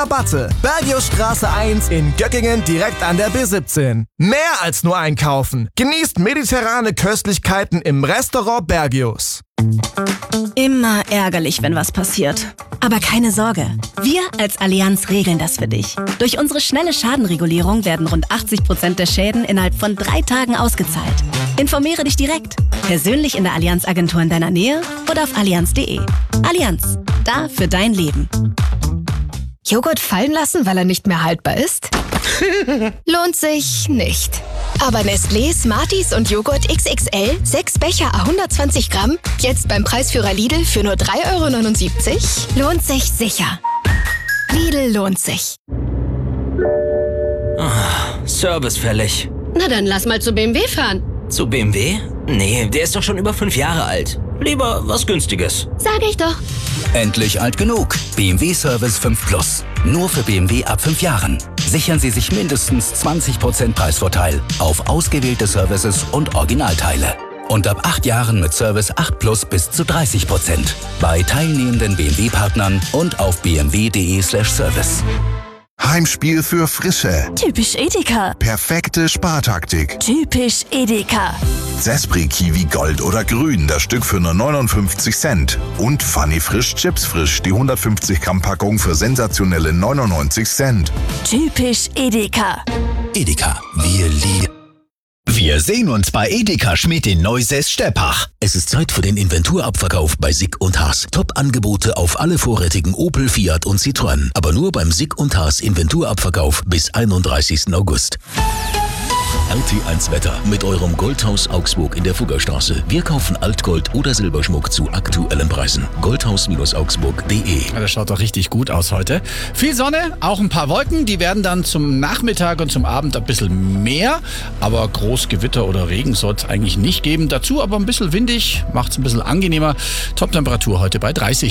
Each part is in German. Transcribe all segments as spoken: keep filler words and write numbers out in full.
Rabatte. Bergiusstraße eins in Göckingen direkt an der B siebzehn. Mehr als nur einkaufen. Genießt mediterrane Köstlichkeiten im Restaurant Bergius. Immer ärgerlich, wenn was passiert. Aber keine Sorge, wir als Allianz regeln das für dich. Durch unsere schnelle Schadenregulierung werden rund achtzig Prozent der Schäden innerhalb von drei Tagen ausgezahlt. Informiere dich direkt, persönlich in der Allianz-Agentur in deiner Nähe oder auf allianz punkt de. Allianz, da für dein Leben. Joghurt fallen lassen, weil er nicht mehr haltbar ist? Lohnt sich nicht. Aber Nestlé, Smarties und Joghurt X X L, sechs Becher à hundertzwanzig Gramm, jetzt beim Preisführer Lidl für nur drei Euro neunundsiebzig? Lohnt sich sicher. Lidl lohnt sich. Oh, Service fällig. Na dann lass mal zu B M W fahren. Zu B M W? Nee, der ist doch schon über fünf Jahre alt. Lieber was Günstiges. Sag ich doch. Endlich alt genug. B M W Service fünf Plus. Nur für B M W ab fünf Jahren. Sichern Sie sich mindestens zwanzig Prozent Preisvorteil auf ausgewählte Services und Originalteile. Und ab acht Jahren mit Service acht Plus bis zu dreißig Prozent. Bei teilnehmenden B M W-Partnern und auf b m w punkt de slash service. Heimspiel für Frische. Typisch Edeka. Perfekte Spartaktik. Typisch Edeka. Sespri Kiwi Gold oder Grün, das Stück für nur neunundfünfzig Cent. Und Funny Frisch Chips Frisch, die hundertfünfzig Gramm Packung für sensationelle neunundneunzig Cent. Typisch Edeka. Edeka, wir lieben. Wir sehen uns bei Edeka Schmidt in Neusäß-Steppach. Es ist Zeit für den Inventurabverkauf bei Sick und Haas. Top-Angebote auf alle vorrätigen Opel, Fiat und Citroën. Aber nur beim Sick und Haas Inventurabverkauf bis einunddreißigsten August. R T eins Wetter mit eurem Goldhaus Augsburg in der Fuggerstraße. Wir kaufen Altgold oder Silberschmuck zu aktuellen Preisen. goldhaus augsburg punkt de. Ja, das schaut doch richtig gut aus heute. Viel Sonne, auch ein paar Wolken. Die werden dann zum Nachmittag und zum Abend ein bisschen mehr. Aber Großgewitter oder Regen soll es eigentlich nicht geben. Dazu aber ein bisschen windig, macht es ein bisschen angenehmer. Toptemperatur heute bei dreißig.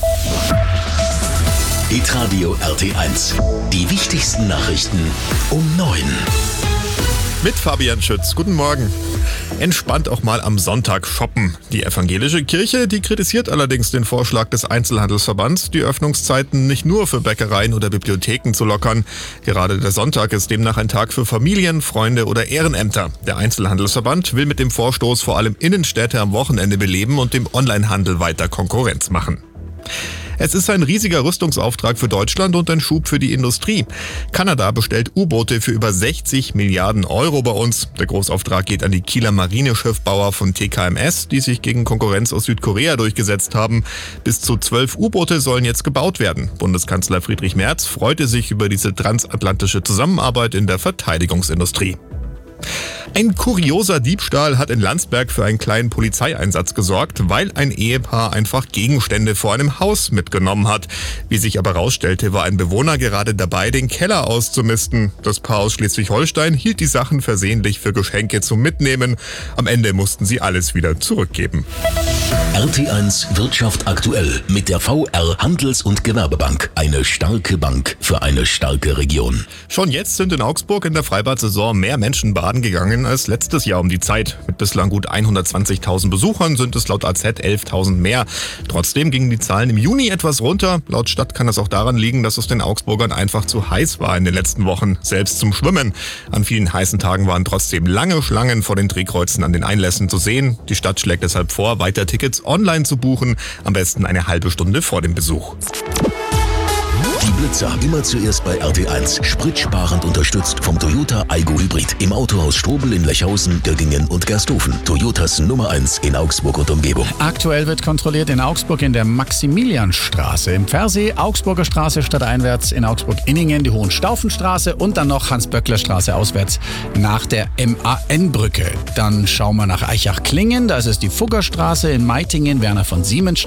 Hitradio R T eins. Die wichtigsten Nachrichten um neun. Mit Fabian Schütz. Guten Morgen. Entspannt auch mal am Sonntag shoppen. Die evangelische Kirche, die kritisiert allerdings den Vorschlag des Einzelhandelsverbands, die Öffnungszeiten nicht nur für Bäckereien oder Bibliotheken zu lockern. Gerade der Sonntag ist demnach ein Tag für Familien, Freunde oder Ehrenämter. Der Einzelhandelsverband will mit dem Vorstoß vor allem Innenstädte am Wochenende beleben und dem Onlinehandel weiter Konkurrenz machen. Es ist ein riesiger Rüstungsauftrag für Deutschland und ein Schub für die Industrie. Kanada bestellt U-Boote für über sechzig Milliarden Euro bei uns. Der Großauftrag geht an die Kieler Marineschiffbauer von T K M S, die sich gegen Konkurrenz aus Südkorea durchgesetzt haben. Bis zu zwölf U-Boote sollen jetzt gebaut werden. Bundeskanzler Friedrich Merz freute sich über diese transatlantische Zusammenarbeit in der Verteidigungsindustrie. Ein kurioser Diebstahl hat in Landsberg für einen kleinen Polizeieinsatz gesorgt, weil ein Ehepaar einfach Gegenstände vor einem Haus mitgenommen hat. Wie sich aber herausstellte, war ein Bewohner gerade dabei, den Keller auszumisten. Das Paar aus Schleswig-Holstein hielt die Sachen versehentlich für Geschenke zum Mitnehmen. Am Ende mussten sie alles wieder zurückgeben. R T eins Wirtschaft aktuell mit der V R Handels- und Gewerbebank. Eine starke Bank für eine starke Region. Schon jetzt sind in Augsburg in der Freibad-Saison mehr Menschen baden gegangen als letztes Jahr um die Zeit. Mit bislang gut hundertzwanzigtausend Besuchern sind es laut A Z elftausend mehr. Trotzdem gingen die Zahlen im Juni etwas runter. Laut Stadt kann das auch daran liegen, dass es den Augsburgern einfach zu heiß war in den letzten Wochen, selbst zum Schwimmen. An vielen heißen Tagen waren trotzdem lange Schlangen vor den Drehkreuzen an den Einlässen zu sehen. Die Stadt schlägt deshalb vor, weiter Tickets online zu buchen, am besten eine halbe Stunde vor dem Besuch. Die Blitzer immer zuerst bei R T eins. Spritsparend unterstützt vom Toyota Aygo Hybrid. Im Autohaus Strobel in Lechhausen, Göggingen und Gersthofen. Toyotas Nummer eins in Augsburg und Umgebung. Aktuell wird kontrolliert in Augsburg in der Maximilianstraße. Im Pfersee, Augsburger Straße stadteinwärts, in Augsburg-Inningen die Hohenstaufenstraße und dann noch Hans-Böckler-Straße auswärts nach der M A N-Brücke. Dann schauen wir nach Eichach-Klingen. Da ist es die Fuggerstraße in Meitingen, Werner von Siemens